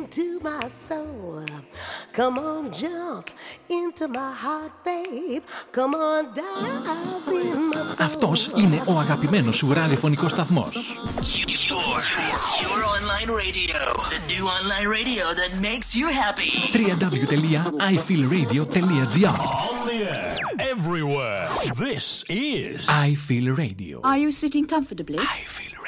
into my soul. Come on, jump into my heart, babe. Come on, dive in my soul. Αυτός είναι ο αγαπημένος σου ραδιοφωνικός σταθμός. Your online radio. The new online radio that makes you happy. www.ifeelradio.gr. On the air, everywhere. This is I Feel Radio. Are you sitting comfortably? I Feel Radio.